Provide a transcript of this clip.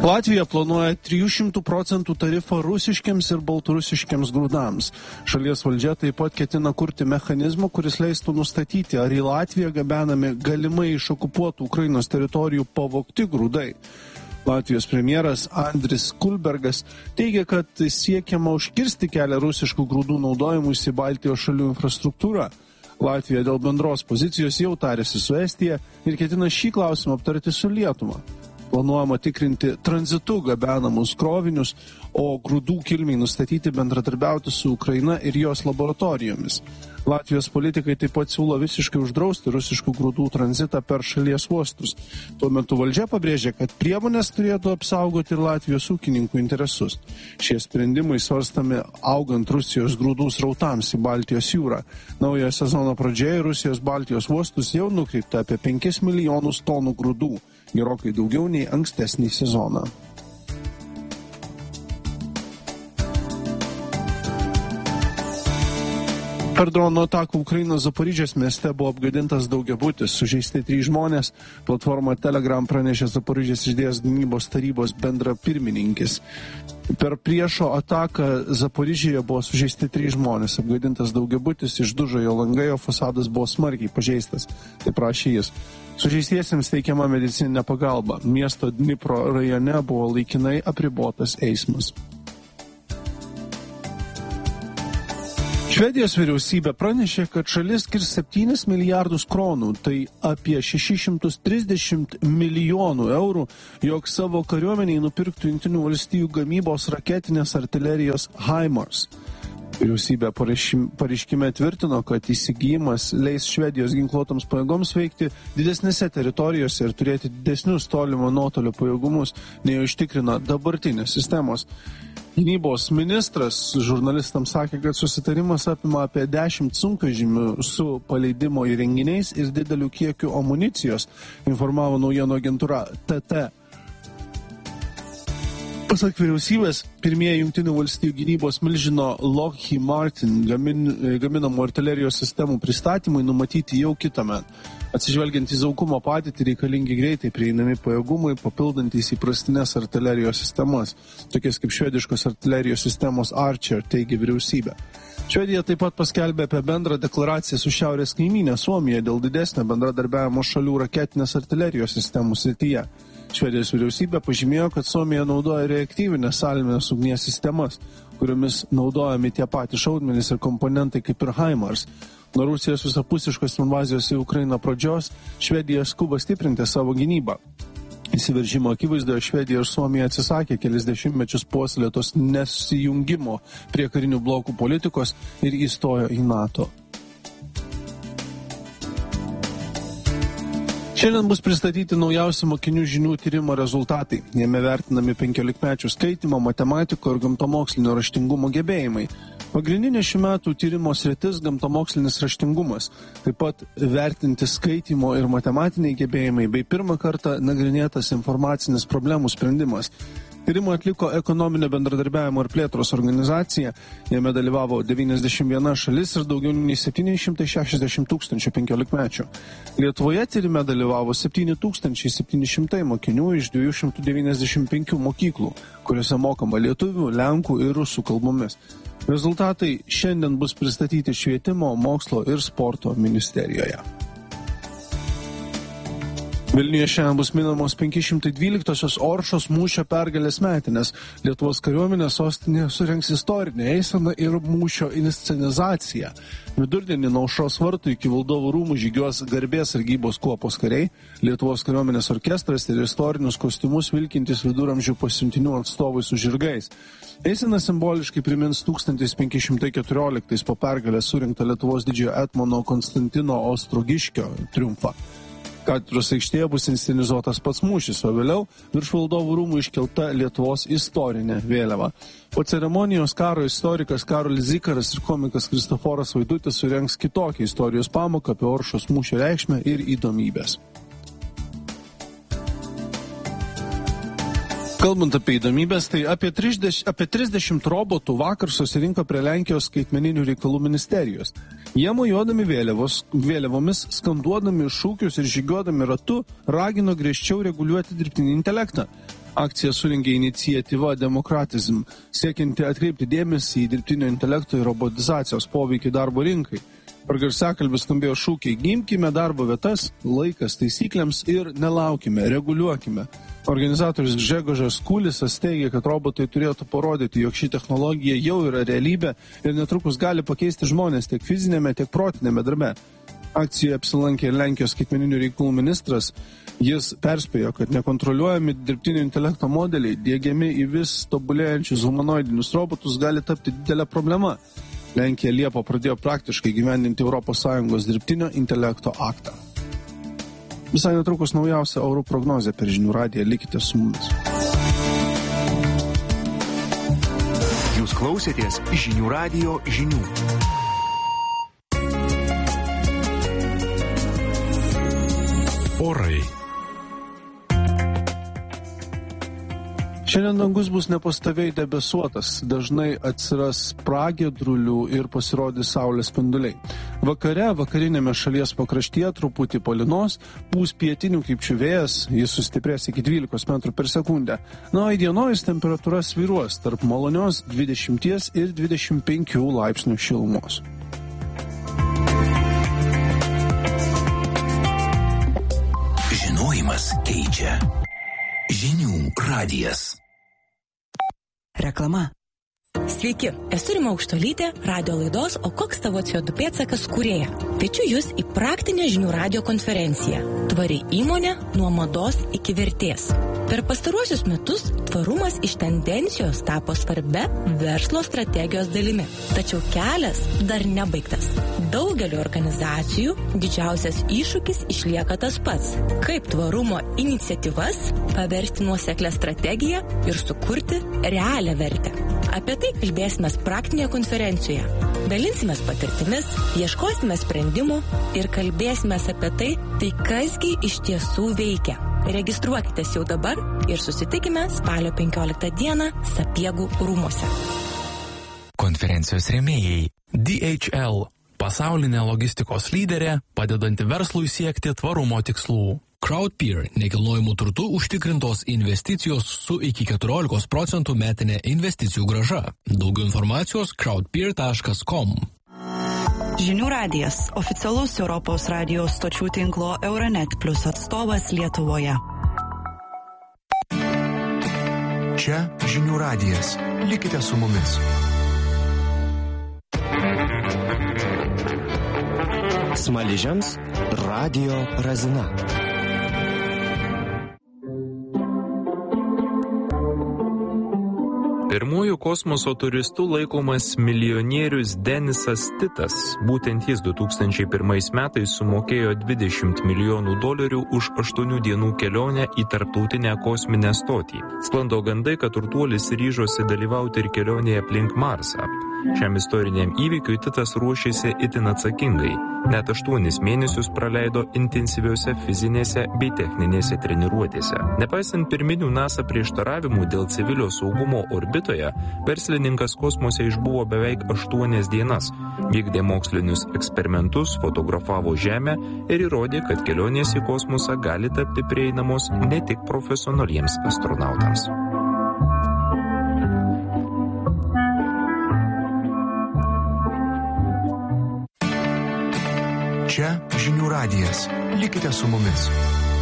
Latvija planuoja 300% tarifą rusiškiams ir baltarusiškiams grūdams. Šalies valdžia taip pat ketina kurti mechanizmą, kuris leistų nustatyti, ar į Latviją gabenami galimai iš okupuotų Ukrainos teritorijų pavogti grūdai. Latvijos premjeras Andris Kulbergas teigia, kad siekiama užkirsti kelią rusiškų grūdų naudojimuisi Baltijos šalių infrastruktūrą. Latvija dėl bendros pozicijos jau tarėsi su Estija ir ketina šį klausimą aptarti su Lietuva. Planuojama tikrinti tranzitu gabenamus krovinius, o grūdų kilmiai nustatyti bendradarbiauti su Ukraina ir jos laboratorijomis. Latvijos politikai taip pat siūlo visiškai uždrausti rusiškų grūdų tranzitą per šalies uostus. Tuo metu valdžia pabrėžė, kad priemonės turėtų apsaugoti ir Latvijos ūkininkų interesus. Šie sprendimai svarstami augant Rusijos grūdų srautams į Baltijos jūrą. Naujojo sezono pradžioje Rusijos Baltijos uostus jau nukreipta apie 5 milijonus tonų grūdų, gerokai daugiau nei ankstesnį sezoną. Per dronų ataką Ukrainos Zaporižės mieste buvo apgadintas daugiabutis, sužeisti 3 žmonės. Platforma Telegram pranešė Zaporižės išdėjęs gynybos tarybos bendrapirmininkis. Per priešo ataką Zaporižėje buvo sužeisti 3 žmonės, apgadintas daugiabutis, išdužo jo langai, o fasadas buvo smarkiai pažeistas, tai prašė jis. Sužeistiesiems teikiama medicininė pagalba. Miesto Dnipro rajone buvo laikinai apribotas eismas. Švedijos vyriausybė pranešė, kad šalis skirs 7 milijardus kronų, tai apie 630 milijonų eurų, jog savo kariuomeniai nupirktų Jungtinių valstijų gamybos raketinės artilerijos HIMARS. Vyriausybė pareiškime tvirtino, kad įsigijimas leis Švedijos ginkluotoms pajėgoms veikti didesnėse teritorijose ir turėti didesnius tolimo nuotolio pajėgumus, nei užtikrina dabartinės sistemos. Gynybos ministras žurnalistams sakė, kad susitarimas apima apie 10 sunkvežimių su paleidimo įrenginiais ir dideliu kiekiu amunicijos, informavo naujienų agentūra TT. Pasak vyriausybės, pirmieji Jungtinių valstijų gynybos milžino Lockheed Martin gaminamų artilerijos sistemų pristatymai numatyti jau kitąmet. Atsižvelgiant į saugumo padėtį, reikalingi greitai prieinami pajėgumai, papildantys įprastinės artilerijos sistemas, tokias kaip švediškos artilerijos sistemos Archer, teigia vyriausybė. Švedija taip pat paskelbė apie bendrą deklaraciją su šiaurės kaimynė Suomija dėl didesnio bendradarbiavimo šalių raketinės artilerijos sistemų srityje. Švedijos vyriausybė pažymėjo, kad Suomija naudoja reaktyvinės salvinės ugnies sistemas, kuriomis naudojami tie patys šaudmenys ir komponentai kaip ir HIMARS. Nuo Rusijos visapusiškos invazijos į Ukrainą pradžios, Švedija skuba stiprinti savo gynybą. Įsiveržimo akivaizdoje Švedija ir Suomija atsisakė kelis dešimtmečius puoselėtos nesijungimo prie karinių blokų politikos ir įstojo į NATO. Šiandien bus pristatyti naujausi mokinių žinių tyrimo rezultatai. Jame vertinami 15-mečių skaitymo, matematiko ir gamtamokslinio raštingumo gebėjimai. Pagrindinė šių metų tyrimo sritis gamtamokslinis raštingumas, taip pat vertinti skaitymo ir matematiniai gebėjimai bei pirmą kartą nagrinėtas informacinis problemų sprendimas. Tyrimą atliko ekonominio bendradarbiavimo ir plėtros organizacija, jame dalyvavo 91 šalis ir daugiau nei 760 tūkstančių 15-mečių. Lietuvoje tyrime dalyvavo 7700 mokinių iš 295 mokyklų, kuriuose mokama lietuvių, lenkų ir rusų kalbomis. Rezultatai šiandien bus pristatyti Švietimo, mokslo ir sporto ministerijoje. Vilniuje šiandien bus minamos 512-osios Oršos mūšio pergalės metinės. Lietuvos kariuomenės sostinėje surengs istorinę eiseną ir mūšio inscenizaciją. Vidurdienį nuo Aušros vartų iki Valdovų rūmų žygiuos garbės sargybos kuopos kariai, Lietuvos kariuomenės orkestras ir istorinius kostiumus vilkintys viduramžių pasiuntinių atstovai su žirgais. Eisena simboliškai primins 1514 po pergalės surinktą Lietuvos didžiojo etmono Konstantino Ostrogiškio triumfą. Katedros aikštėje bus inscenizuotas pats mūšis, o vėliau virš Valdovų rūmų iškelta Lietuvos istorinė vėliava. Po ceremonijos karo istorikas Karolis Zikaras ir komikas Kristoforas Vaidutis surengs kitokią istorijos pamoką apie Oršos mūšio reikšmę ir įdomybės. Kalbant apie įdomybės, tai apie 30 robotų vakar susirinko prie Lenkijos skaitmeninių reikalų ministerijos. Jie mojuodami vėliavomis, skanduodami šūkius ir žygiuodami ratu, ragino griežčiau reguliuoti dirbtinį intelektą. Akciją surengė iniciatyva Democratism, siekianti atkreipti dėmesį į dirbtinio intelekto ir robotizacijos poveikį darbo rinkai. Per garsiakalbį skambėjo šūkiai: gimkime darbo vietas, laikas taisyklėms ir nelaukime, reguliuokime. Organizatorius Gžegožas Kulisas teigia, kad robotai turėtų parodyti, jog ši technologija jau yra realybė ir netrukus gali pakeisti žmonės tiek fizinėme, tiek protinėme darbe. Akcijoje apsilankė ir Lenkijos skaitmeninių reikalų ministras. Jis perspėjo, kad nekontroliuojami dirbtinio intelekto modeliai, diegiami į vis tobulėjančius humanoidinius robotus, gali tapti didelė problema. Lenkija Liepą pradėjo praktiškai gyvendinti ES dirbtinio intelekto aktą. Visai netrukus naujausia orų prognozė per Žinių radiją. Likite su mumis. Jūs klausėtės Žinių radijo žinių. Orai. Šiandien dangus bus nepastoviai debesuotas, dažnai atsiras pragiedrulių ir pasirodys saulės spinduliai. Vakare, vakarinėme šalies pakraštyje truputį palynos, pūs pietinių krypčių vėjas, jis sustiprės iki 12 metrų per sekundę. Na, įdienojus temperatūra svyruos tarp malonios 20 ir 25 laipsnių šilumos. Žinojimas keičia. Žinių radijas. Reklama. Sveiki, esu Rima Aukštuolytė, radio laidos O koks tavo CO2 pėdsakas kūrėja. Kviečiu jūs į praktinę Žinių radijo konferenciją Tvari įmonė nuo mados iki vertės. Per pastaruosius metus tvarumas iš tendencijos tapo svarbia verslo strategijos dalimi. Tačiau kelias dar nebaigtas. Daugelio organizacijų didžiausias iššūkis išlieka tas pats. Kaip tvarumo iniciatyvas paversti nuoseklę strategiją ir sukurti realią vertę. Apie tai kalbėsime praktinėje konferencijoje. Dalinsimės patirtimis, ieškosime sprendimų ir kalbėsime apie tai kasgi iš tiesų veikia. Registruokitės jau dabar ir susitikime spalio 15 dieną Sapiegų rūmuose. Konferencijos rėmėjai DHL – pasaulinė logistikos lyderė, padedanti verslui siekti tvarumo tikslų. Crowdpeer – nekilnojamų turtų užtikrintos investicijos su iki 14% metinė investicijų grąža. Daugiau informacijos crowdpeer.com. Žinių radijas – oficialus Europos radijos stočių tinklo Euronet Plus atstovas Lietuvoje. Čia Žinių radijas. Likite su mumis. Smaližiams Radio Razina. Pirmųjų kosmoso turistų laikomas milijonierius Denisas Titas. Būtent jis 2001 metais sumokėjo $20 milijonų už 8 dienų kelionę į tarptautinę kosminę stotį. Sklando gandai, kad turtuolis ryžosi dalyvauti ir kelionėje aplink Marsą. Šiam istoriniam įvykiui Titas ruošėsi itin atsakingai. Net 8 mėnesius praleido intensyviuose fizinėse bei techninėse treniruotėse. Nepaisant pirminių NASA prieštaravimų dėl civilio saugumo orbitoje, verslininkas kosmose išbuvo beveik 8 dienas, vykdė mokslinius eksperimentus, fotografavo Žemę ir įrodė, kad kelionės į kosmosą gali tapti prieinamos ne tik profesionaliems astronautams. Čia Žinių radijas. Likite su mumis.